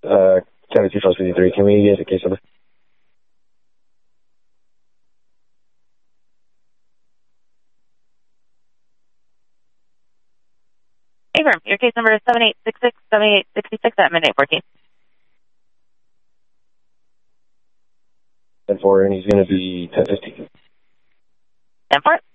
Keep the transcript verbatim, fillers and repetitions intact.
uh, seventy-two plus fifty-three. Can we get the case number? Affirm. Your case number is seven eight six six, seven eight six six at midnight fourteen. ten four, and he's going to be ten fifteen. ten four.